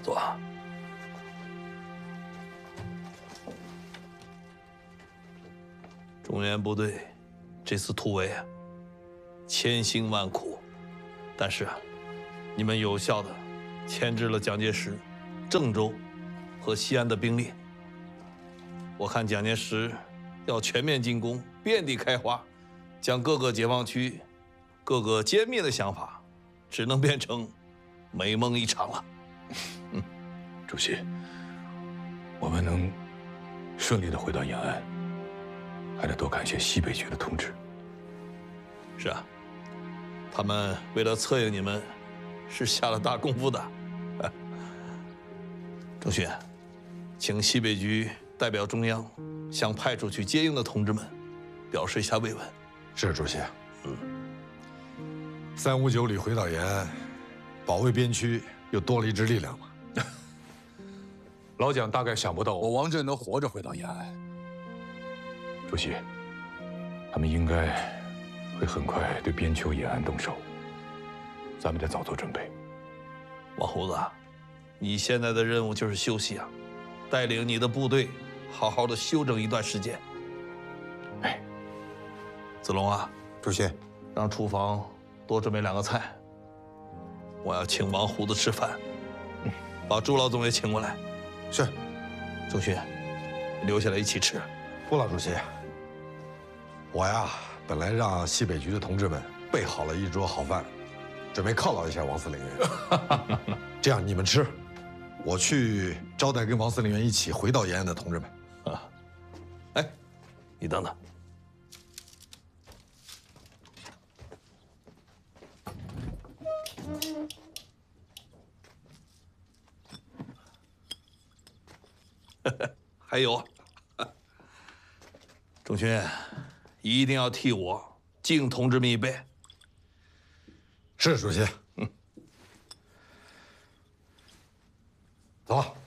坐。中原部队这次突围啊，千辛万苦，但是啊，你们有效的牵制了蒋介石、郑州和西安的兵力。我看蒋介石要全面进攻，遍地开花，将各个解放区、各个歼灭的想法，只能变成美梦一场了。 主席，我们能顺利的回到延安，还得多感谢西北局的同志。 是啊，他们为了策应你们，是下了大功夫的。郑勋，请西北局代表中央，向派出去接应的同志们表示一下慰问。 是主席。359旅回到延安，保卫边区又多了一支力量嘛。 老蒋大概想不到我王震能活着回到延安。 主席，他们应该会很快对边丘延安动手，咱们得早做准备。 王胡子，你现在的任务就是休息啊，带领你的部队好好的休整一段时间。 哎， 子龙啊， 主席， 让厨房多准备2个菜，我要请王胡子吃饭，把朱老总也请过来。 是。 周勋，留下来一起吃。 不了，主席。我呀，本来让西北局的同志们备好了一桌好饭，准备犒劳一下王司令员。这样你们吃，我去招待跟王司令员一起回到延安的同志们。 啊，哎，你等等。还有，仲勋，一定要替我敬同志们一杯。 是主席。走吧。